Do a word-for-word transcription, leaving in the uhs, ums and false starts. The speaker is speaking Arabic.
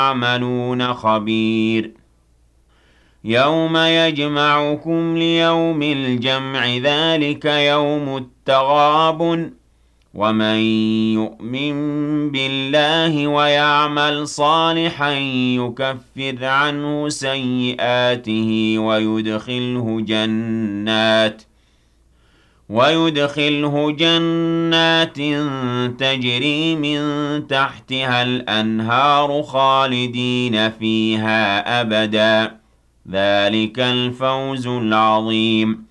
تعملون خبير يوم يجمعكم ليوم الجمع ذلك يوم التغابن ومن يؤمن بالله ويعمل صالحا يكفر عنه سيئاته ويدخله جنات ويدخله جنات تجري من تحتها الأنهار خالدين فيها أبدا ذلك الفوز العظيم